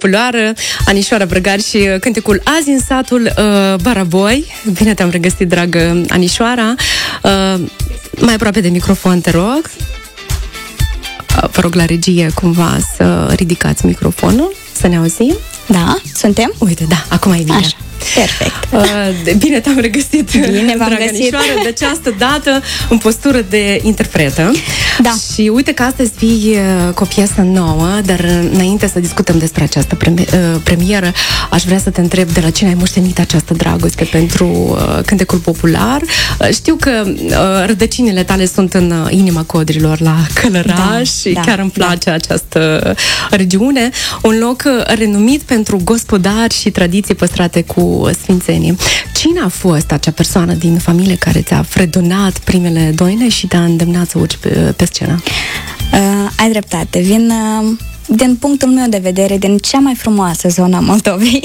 populară, Anișoara Brăgar și cântecul Azi în satul Baraboi. Bine te-am regăsit, dragă Anișoara. Mai aproape de microfon, te rog. Vă rog la regie cumva să ridicați microfonul, să ne auzim. Da, suntem? Uite, da, acum e bine. Așa. Perfect. Bine te-am regăsit, bine v-am găsit. Anișoară, de această dată în postură de interpretă. Da. Și uite că astăzi vii cu o piesă nouă, dar înainte să discutăm despre această premieră, aș vrea să te întreb de la cine ai moștenit această dragoste pentru cântecul popular. Știu că rădăcinile tale sunt în inima Codrilor, la Călăraș, și chiar îmi place această regiune, un loc renumit pentru gospodari și tradiții păstrate cu sfințenie. Cine a fost acea persoană din familie care ți-a fredonat primele doine și te-a îndemnat să urci pe scenă? Ai dreptate. Vin din punctul meu de vedere, din cea mai frumoasă zona Moldovei.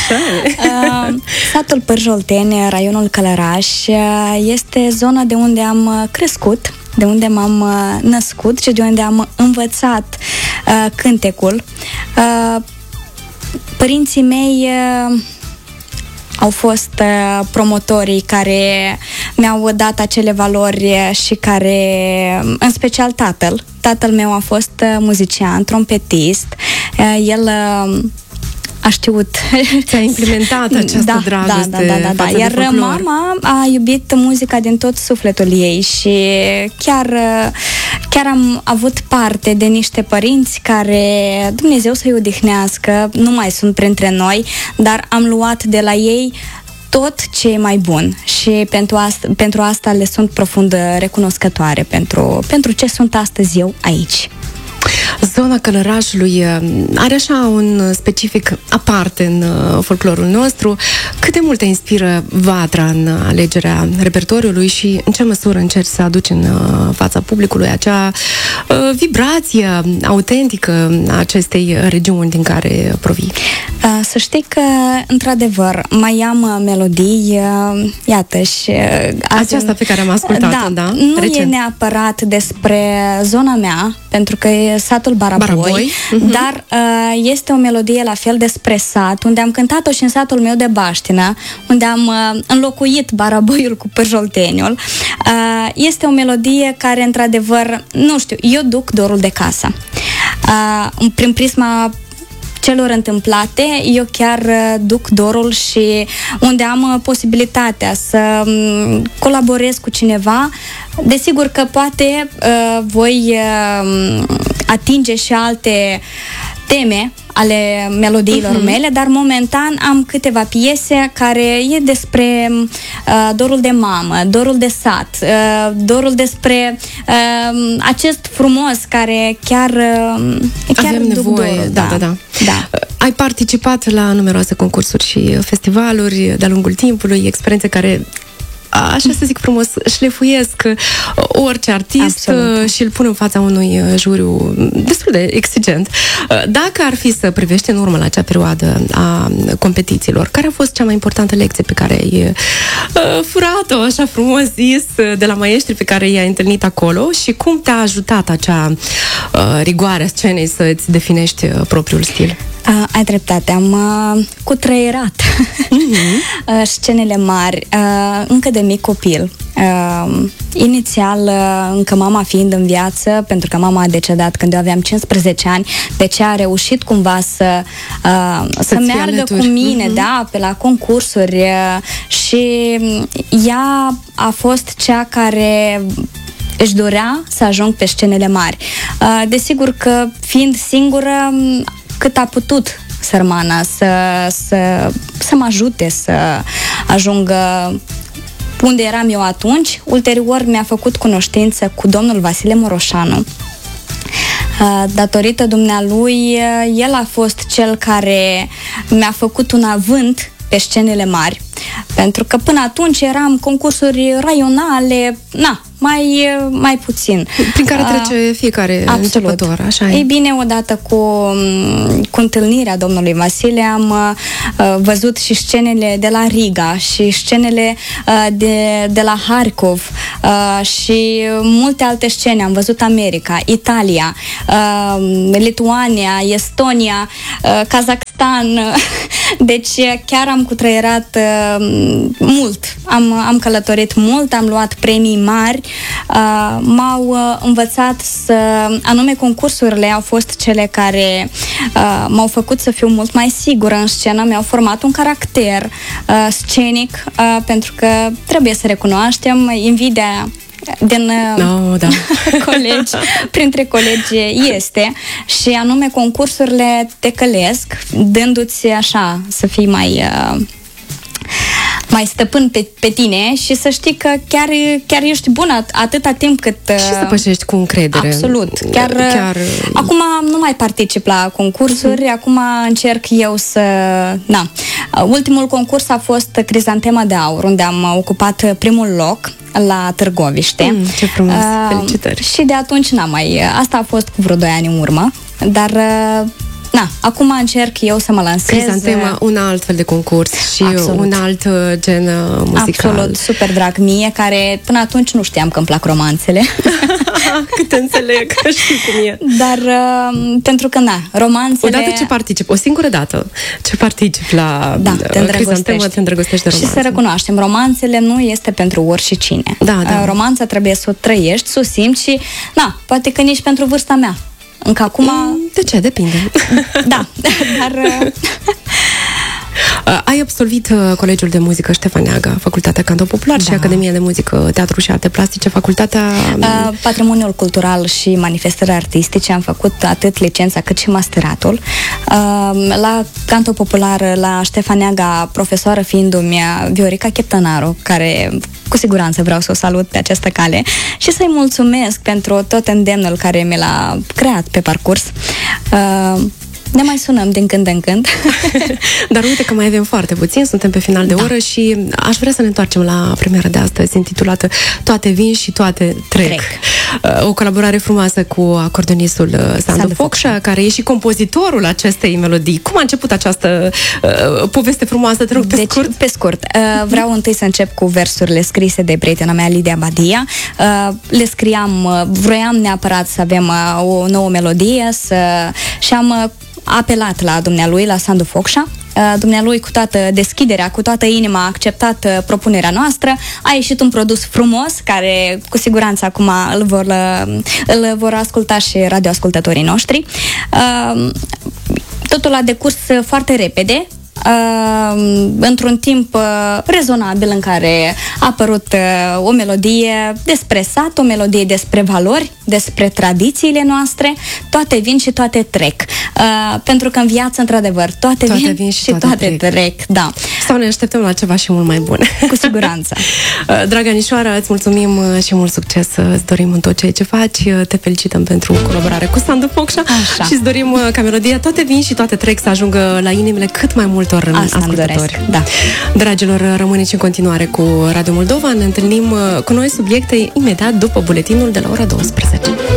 Satul Pârjolteni, raionul Călăraș, este zona de unde am crescut, de unde m-am născut și de unde am învățat cântecul. Părinții mei au fost promotorii care mi-au dat acele valori și care, în special tatăl meu a fost muzician, trompetist, el a știut. Ți-a implementat această dragoste. Da. Iar mama a iubit muzica din tot sufletul ei și chiar am avut parte de niște părinți care, Dumnezeu să-i odihnească, nu mai sunt printre noi, dar am luat de la ei tot ce e mai bun și pentru asta le sunt profund recunoscătoare pentru ce sunt astăzi eu aici. Zona Călărașului are așa un specific aparte în folclorul nostru. Cât de mult te inspiră Vatra în alegerea repertoriului și în ce măsură încerci să aduci în fața publicului acea vibrație autentică a acestei regiuni din care provii? Să știi că, într-adevăr, mai am melodii, iată, și aceasta pe care am ascultat-o, da? Nu recent. E neapărat despre zona mea, pentru că e satul Baraboi. Dar este o melodie la fel despre sat, unde am cântat-o și în satul meu de Baștină, unde am înlocuit Baraboiul cu Pârjolteniul. Este o melodie care, într-adevăr, nu știu, eu duc dorul de casă. Prin prisma celor întâmplate, eu chiar duc dorul și unde am posibilitatea să colaborez cu cineva, desigur că poate voi atinge și alte teme ale melodiilor mele, dar momentan am câteva piese care e despre dorul de mamă, dorul de sat, dorul despre acest frumos care chiar avem nevoie. Dorul, da. Ai participat la numeroase concursuri și festivaluri de-a lungul timpului, experiențe care, așa să zic frumos, șlefuiesc orice artist. Absolut. Și îl pun în fața unui juriu destul de exigent. Dacă ar fi să privești în urmă la acea perioadă a competițiilor, care a fost cea mai importantă lecție pe care ai furat-o, așa frumos zis, de la maestri pe care i-ai întâlnit acolo și cum te-a ajutat acea rigoare a scenei să-ți definești propriul stil? Ai dreptate, am cutreierat scenele mari încă de mic copil. Inițial, încă mama fiind în viață, pentru că mama a decedat când eu aveam 15 ani, deci a reușit cumva să meargă cu mine, pe la concursuri și ea a fost cea care își dorea să ajung pe scenele mari. Desigur că fiind singură, cât a putut sărmana să mă ajute să ajungă unde eram eu atunci. Ulterior mi-a făcut cunoștință cu domnul Vasile Moroșanu. Datorită dumnealui, el a fost cel care mi-a făcut un avânt pe scenele mari, pentru că până atunci eram concursuri raionale, mai puțin. Prin care trece fiecare începător, așa e. Ei bine, odată cu întâlnirea domnului Vasile am văzut și scenele de la Riga și scenele de la Harkov și multe alte scene. Am văzut America, Italia, Lituania, Estonia, Kazakhstan, an. Deci chiar am cutreierat mult. Am călătorit mult, am luat premii mari. M-au învățat anume concursurile au fost cele care m-au făcut să fiu mult mai sigură în scenă, mi-au format un caracter scenic, pentru că trebuie să recunoaștem, invidia din colegi, printre colegi este, și anume concursurile te călesc, dându-ți așa să fii mai stăpân pe tine și să știi că chiar ești bună atâta timp cât... Și să pășești cu încredere. Absolut. Chiar... Acum nu mai particip la concursuri, acum încerc eu să... Ultimul concurs a fost Crizantema de Aur, unde am ocupat primul loc la Târgoviște. Ce frumos! Felicitări! Și de atunci n-am mai... Asta a fost cu vreo 2 ani în urmă, dar... acum încerc eu să mă lansez. Crizantema, un alt fel de concurs și un alt gen muzical. Absolut, super drag mie, care până atunci nu știam că îmi plac romanțele. Cât înțeleg, știu cum e. Dar pentru că, romanțele... Odată ce participi, o singură dată ce participi la Crizantema, te îndrăgostești de romanțe. Și să recunoaștem, romanțele nu este pentru oricine. Da. Romanța trebuie să o trăiești, să o simți și, poate că nici pentru vârsta mea. Încă acum... De ce? Depinde. Da, dar... Ai absolvit Colegiul de Muzică Ștefan Neaga, Facultatea Canto Popular și Academia de Muzică, Teatru și Arte Plastice, Facultatea... Patrimoniul cultural și manifestări artistice. Am făcut atât licența cât și masteratul. La Canto Popular, la Ștefan Neaga, profesoară fiindu-mi Viorica Cheptănaru, care cu siguranță vreau să o salut pe această cale și să-i mulțumesc pentru tot îndemnul care mi l-a creat pe parcurs. Ne mai sunăm din când în când. Dar uite că mai avem foarte puțin, suntem pe final de oră și aș vrea să ne întoarcem la premiera de astăzi, intitulată Toate vin și toate trec. O colaborare frumoasă cu acordeonistul Sandu Focșa, care e și compozitorul acestei melodii. Cum a început această poveste frumoasă? Te rog, pe scurt. Pe scurt. Vreau întâi să încep cu versurile scrise de prietena mea, Lidia Badia. Le scriam, vroiam neapărat să avem o nouă melodie și am apelat la dumnealui, la Sandu Focșa. Dumnealui, cu toată deschiderea, cu toată inima, a acceptat propunerea noastră. A ieșit un produs frumos, care cu siguranță acum îl vor asculta și radioascultătorii noștri. Totul a decurs foarte repede, într-un timp rezonabil, în care a apărut o melodie despre sat, o melodie despre valori, despre tradițiile noastre. Toate vin și toate trec. Pentru că în viață, într-adevăr, toate vin și toate trec. Da. Sau ne așteptăm la ceva și mult mai bun. Cu siguranță. Dragă Anișoara, îți mulțumim și mult succes, îți dorim în tot ceea ce faci. Te felicităm pentru colaborare cu Sandu Focșa și îți dorim ca melodia Toate vin și toate trec să ajungă la inimile cât mai multor ascultători. Da. Dragilor, rămâneți în continuare cu Radio Moldova. Ne întâlnim cu noi subiecte imediat după buletinul de la ora 12.